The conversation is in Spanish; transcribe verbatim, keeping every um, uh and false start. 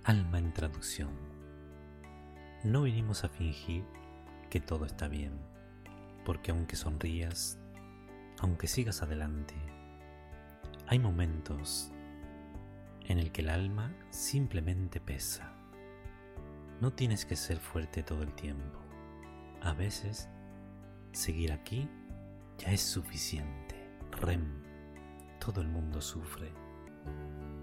Alma en traducción. No vinimos a fingir que todo está bien, porque aunque sonrías, aunque sigas adelante, hay momentos en el que el alma simplemente pesa. No tienes que ser fuerte todo el tiempo. A veces, seguir aquí ya es suficiente. R E M. Todo el mundo sufre.